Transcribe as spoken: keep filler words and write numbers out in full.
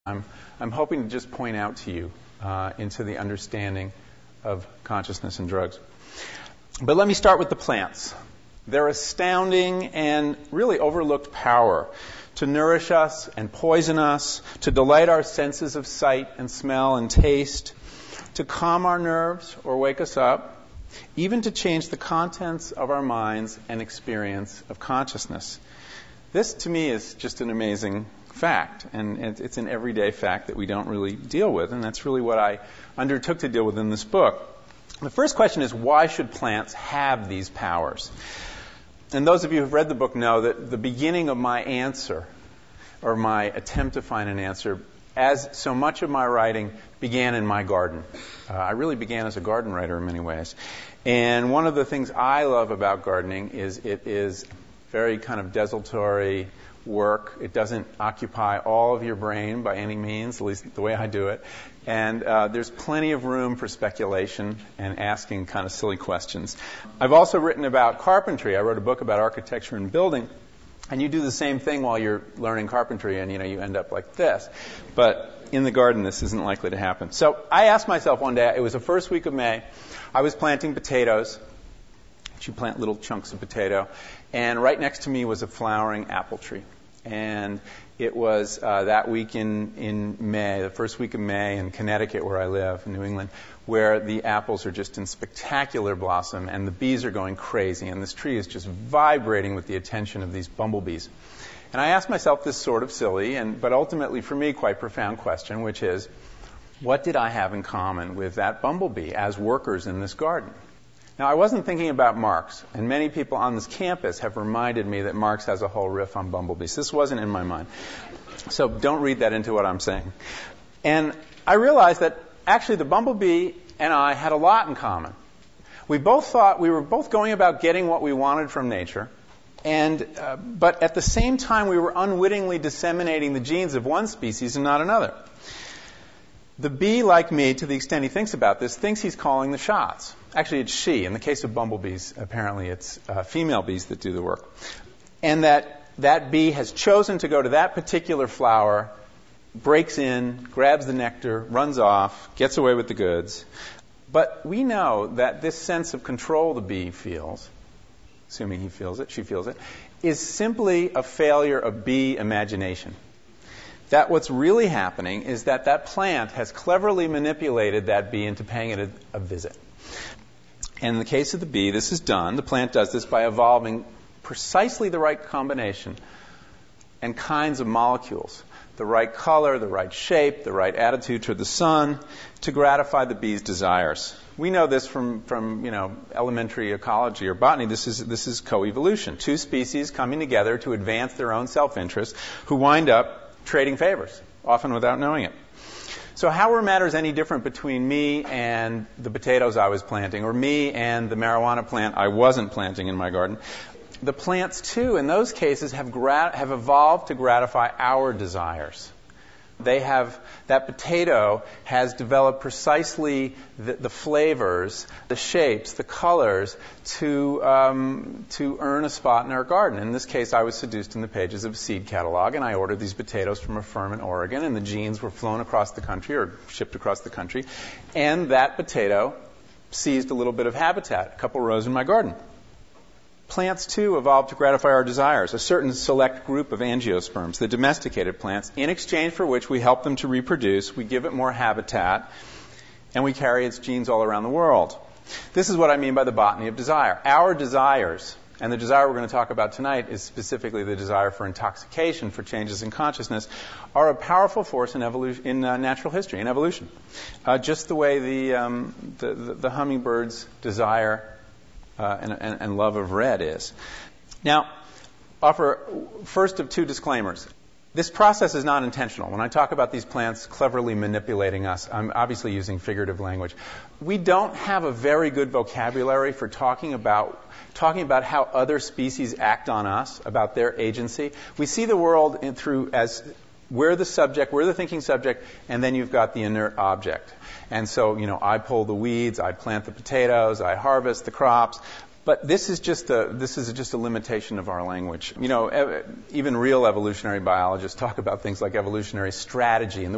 I'm, I'm hoping to just point out to you uh, into the understanding of consciousness and drugs. But let me start with the plants. Their astounding and really overlooked power to nourish us and poison us, to delight our senses of sight and smell and taste, to calm our nerves or wake us up, even to change the contents of our minds and experience of consciousness. This, to me, is just an amazing fact, and it's an everyday fact that we don't really deal with, and that's really what I undertook to deal with in this book. The first question is, why should plants have these powers? And those of you who have read the book know that the beginning of my answer, or my attempt to find an answer, as so much of my writing began in my garden. Uh, I really began as a garden writer in many ways. And one of the things I love about gardening is it is very kind of desultory work. It doesn't occupy all of your brain by any means, at least the way I do it. And uh, there's plenty of room for speculation and asking kind of silly questions. I've also written about carpentry. I wrote a book about architecture and building. And you do the same thing while you're learning carpentry, and you know you end up like this. But in the garden, this isn't likely to happen. So I asked myself one day, it was the first week of May, I was planting potatoes. You plant little chunks of potato. And right next to me was a flowering apple tree. And it was uh, that week in, in May, the first week of May in Connecticut, where I live, in New England, where the apples are just in spectacular blossom and the bees are going crazy. And this tree is just vibrating with the attention of these bumblebees. And I asked myself this sort of silly, and but ultimately for me quite profound question, which is, what did I have in common with that bumblebee as workers in this garden? Now, I wasn't thinking about Marx, and many people on this campus have reminded me that Marx has a whole riff on bumblebees. This wasn't in my mind. So don't read that into what I'm saying. And I realized that actually the bumblebee and I had a lot in common. We both thought we were both going about getting what we wanted from nature, and uh, but at the same time we were unwittingly disseminating the genes of one species and not another. The bee, like me, to the extent he thinks about this, thinks he's calling the shots. Actually, it's she. In the case of bumblebees, apparently it's uh, female bees that do the work. And that that bee has chosen to go to that particular flower, breaks in, grabs the nectar, runs off, gets away with the goods. But we know that this sense of control the bee feels, assuming he feels it, she feels it, is simply a failure of bee imagination. That what's really happening is that that plant has cleverly manipulated that bee into paying it a, a visit. And in the case of the bee, this is done. The plant does this by evolving precisely the right combination and kinds of molecules, the right color, the right shape, the right attitude toward the sun, to gratify the bee's desires. We know this from, from you know, elementary ecology or botany. This is, this is coevolution. Two species coming together to advance their own self-interest who wind up trading favors, often without knowing it. So how were matters any different between me and the potatoes I was planting, or me and the marijuana plant I wasn't planting in my garden? The plants, too, in those cases, have grat- have evolved to gratify our desires. They have, that potato has developed precisely the, the flavors, the shapes, the colors to um, to earn a spot in our garden. In this case, I was seduced in the pages of a seed catalog, and I ordered these potatoes from a firm in Oregon, and the genes were flown across the country or shipped across the country, and that potato seized a little bit of habitat, a couple rows in my garden. Plants, too, evolved to gratify our desires, a certain select group of angiosperms, the domesticated plants, in exchange for which we help them to reproduce, we give it more habitat, and we carry its genes all around the world. This is what I mean by the botany of desire. Our desires, and the desire we're going to talk about tonight is specifically the desire for intoxication, for changes in consciousness, are a powerful force in evolution, in uh, natural history, in evolution. Uh, just the way the, um, the, the, the hummingbird's desire Uh, and, and, and love of red is. Now, offer first of two disclaimers. This process is not intentional. When I talk about these plants cleverly manipulating us, I'm obviously using figurative language. We don't have a very good vocabulary for talking about talking about how other species act on us, about their agency. We see the world in, through as we're the subject, we're the thinking subject, and then you've got the inert object. And so, you know, I pull the weeds, I plant the potatoes, I harvest the crops. But this is just a this is just a limitation of our language. You know, ev- even real evolutionary biologists talk about things like evolutionary strategy and the